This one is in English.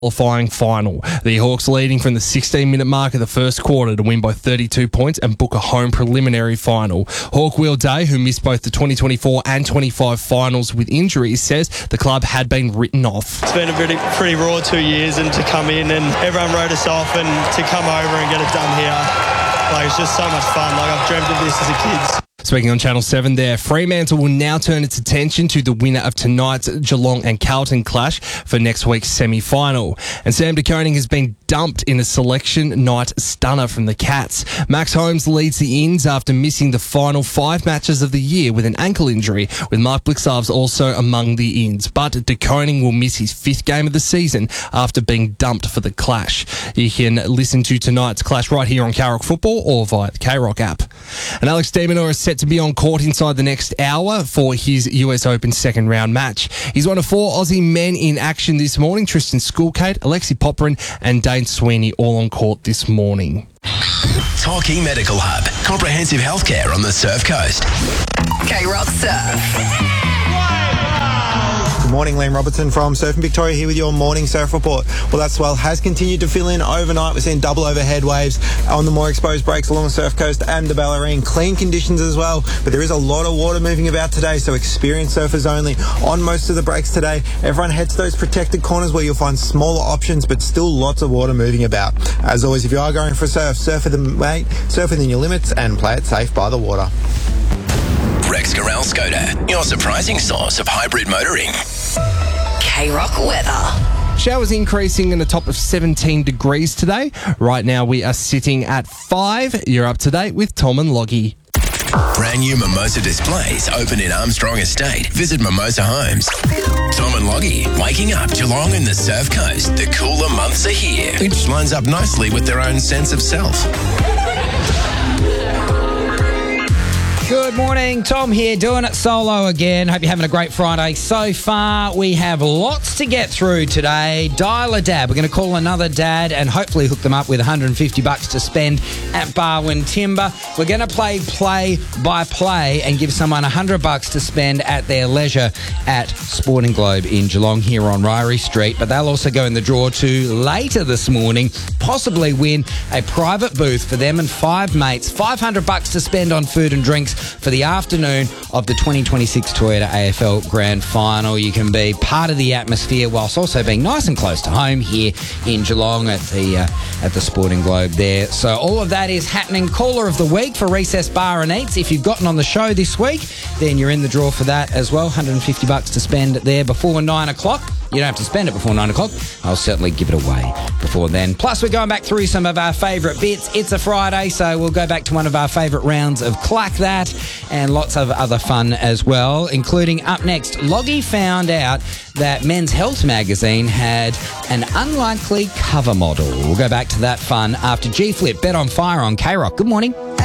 qualifying final. The Hawks leading from the 16-minute mark of the first quarter to win by 32 points and book a home preliminary final. Hawkwill Day, who missed both the 2024 and 25 finals with injuries, says the club had been written off. It's been a pretty raw 2 years, and to come in and everyone wrote us off, and to come over and get it done here, it's just so much fun. I've dreamt of this as a kid. Speaking on Channel 7 there, Fremantle will now turn its attention to the winner of tonight's Geelong and Carlton clash for next week's semi-final. And Sam De Koning has been dumped in a selection night stunner from the Cats. Max Holmes leads the Ins after missing the final 5 matches of the year with an ankle injury, with Mark Blixarves also among the Ins. But De Koning will miss his 5th game of the season after being dumped for the clash. You can listen to tonight's clash right here on K-Rock Football or via the K-Rock app. And Alex de Minaur is set to be on court inside the next hour for his US Open second round match. He's one of 4 Aussie men in action this morning. Tristan Schoolcate, Alexi Popperin and Dane Sweeney all on court this morning. Torquay Medical Hub. Comprehensive healthcare on the Surf Coast. K-Rock Surf. Good morning, Liam Robertson from Surfing Victoria here with your morning surf report. Well, that swell has continued to fill in overnight. We're seeing double overhead waves on the more exposed breaks along the Surf Coast and the Bellarine. Clean conditions as well, but there is a lot of water moving about today, so experienced surfers only on most of the breaks today. Everyone heads to those protected corners where you'll find smaller options, but still lots of water moving about. As always, if you are going for a surf, surf within your limits and play it safe by the water. Rex Corral Skoda, your surprising source of hybrid motoring. K-Rock weather. Showers increasing in a top of 17 degrees today. Right now we are sitting at 5. You're up to date with Tom and Loggy. Brand new Mimosa displays open in Armstrong Estate. Visit Mimosa Homes. Tom and Loggy, waking up Geelong and the Surf Coast. The cooler months are here, which lines up nicely with their own sense of self. Good morning, Tom here, doing it solo again. Hope you're having a great Friday so far. We have lots to get through today. Dial a dad. We're going to call another dad and hopefully hook them up with $150 to spend at Barwon Timber. We're going to play by play and give someone $100 to spend at their leisure at Sporting Globe in Geelong here on Ryrie Street. But they'll also go in the draw to later this morning, possibly win a private booth for them and 5 mates. $500 to spend on food and drinks for the afternoon of the 2026 Toyota AFL Grand Final. You can be part of the atmosphere whilst also being nice and close to home here in Geelong at the Sporting Globe there. So all of that is happening. Caller of the week for Recess Bar and Eats. If you've gotten on the show this week, then you're in the draw for that as well. $150 to spend there before 9 o'clock. You don't have to spend it before 9 o'clock. I'll certainly give it away before then. Plus, we're going back through some of our favourite bits. It's a Friday, so we'll go back to one of our favourite rounds of Clack That and lots of other fun as well, including up next, Loggy found out that Men's Health magazine had an unlikely cover model. We'll go back to that fun after G-Flip Bet on Fire on K-Rock. Good morning.